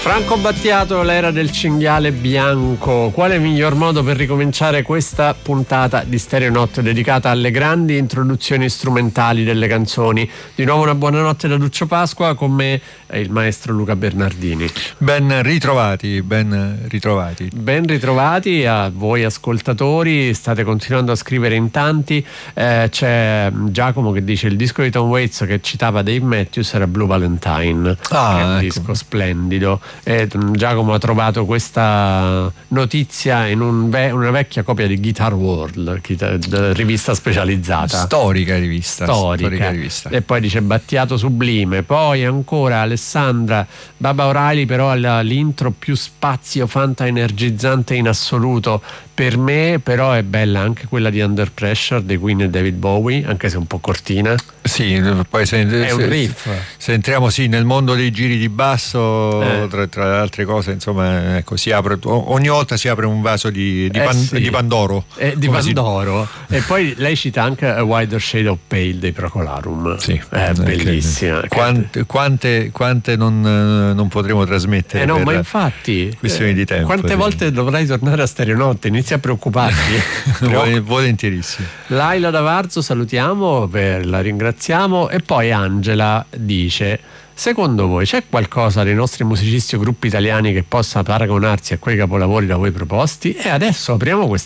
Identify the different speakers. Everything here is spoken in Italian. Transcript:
Speaker 1: Franco Battiato, l'era del cinghiale bianco. Quale miglior modo per ricominciare questa puntata di Stereonotte dedicata alle grandi introduzioni strumentali delle canzoni? Di nuovo una buonanotte da Duccio Pasqua, con me il maestro Luca Bernardini.
Speaker 2: Ben ritrovati. Ben ritrovati a voi ascoltatori, state continuando a scrivere in tanti. C'è Giacomo che dice: il disco di Tom Waits che citava Dave Matthews era Blue Valentine, che è un disco splendido. Giacomo ha trovato questa notizia in una vecchia copia di Guitar World, rivista specializzata, storica rivista.
Speaker 1: E poi dice Battiato sublime. Poi ancora Alessandra: Baba O'Reilly però ha l'intro più spazio fanta energizzante in assoluto per me, però è bella anche quella di Under Pressure dei Queen e David Bowie, anche se un po' cortina.
Speaker 2: Sì, poi
Speaker 1: è un riff.
Speaker 2: Se entriamo nel mondo dei giri di basso, tra le altre cose, insomma, ecco, ogni volta si apre un vaso di Pandoro.
Speaker 1: Di Pandoro. E poi lei cita anche A Wider Shade of Pale dei Procolarum.
Speaker 2: Sì,
Speaker 1: è bellissima.
Speaker 2: Quante non potremo trasmettere?
Speaker 1: No, ma infatti
Speaker 2: questioni di tempo.
Speaker 1: Quante volte dovrai tornare a Stereonotte? Inizia a preoccuparti.
Speaker 2: Volentierissimo.
Speaker 1: Laila da Varzo salutiamo, la ringraziamo. E poi Angela dice: secondo voi c'è qualcosa dei nostri musicisti o gruppi italiani che possa paragonarsi a quei capolavori da voi proposti? E adesso apriamo questa